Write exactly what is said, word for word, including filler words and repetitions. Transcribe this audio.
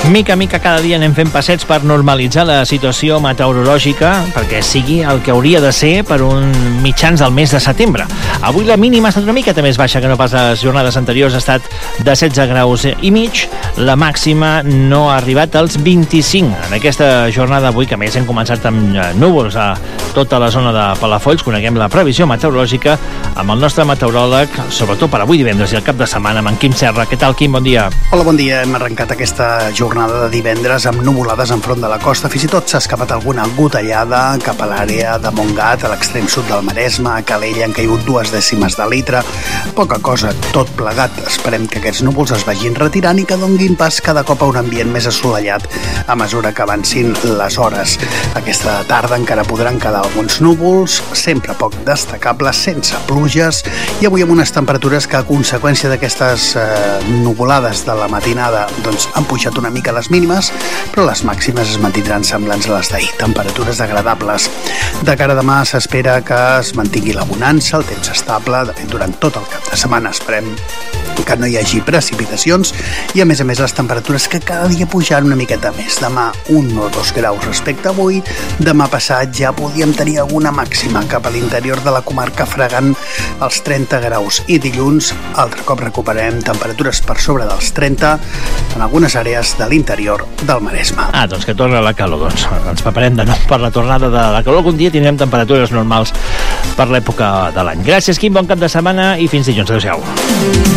Mica a mica cada dia anem fent passets per normalitzar la situació meteorològica perquè sigui el que hauria de ser per un mitjans del mes de setembre. Avui la mínima ha estat una miqueta més baixa que no pas les jornades anteriors, ha estat de setze graus i mig. La màxima no ha arribat als vint-i-cinc. En aquesta jornada avui, que a més hem començat amb núvols a tota la zona de Palafolls, coneguem la previsió meteorològica amb el nostre meteoròleg, sobretot per avui divendres i el cap de setmana, amb en Quim Serra. Què tal, Quim? Bon dia. Hola, bon dia. Hem arrencat aquesta jornada de divendres amb nuvolades enfront de la costa. Fins i tot s'ha escapat alguna gotellada cap a l'àrea de Montgat, a l'extrem sud del Maresme. A Calella han caigut dues dècimes de litre. Poca cosa, tot plegat. Esperem que aquests núvols es vagin retirant i que donguin pas cada cop a un ambient més assolellat a mesura que avancin les hores. Aquesta tarda encara podran quedar alguns núvols, sempre poc destacables, sense pluges, i avui amb unes temperatures que a conseqüència d'aquestes eh, nuvolades de la matinada doncs han pujat una mica les mínimes, però les màximes es mantindran semblants a les d'ahir, temperatures agradables. De cara a demà s'espera que es mantingui la bonança, el temps estable, de fet durant tot el cap de setmana esperem que no hi hagi precipitacions i a més a més les temperatures que cada dia pujaran una miqueta més. Demà un o dos graus respecte a avui, demà passat ja podíem tenir alguna màxima cap a l'interior de la comarca fregant els trenta graus i dilluns altre cop recuperarem temperatures per sobre dels trenta en algunes àrees de l'interior del Maresme. Ah, doncs que torna la calor, doncs ens preparem de nou per la tornada de la calor. Algun dia tindrem temperatures normals per l'època de l'any. Gràcies, Quim, bon cap de setmana i fins dilluns. Adéu-siau.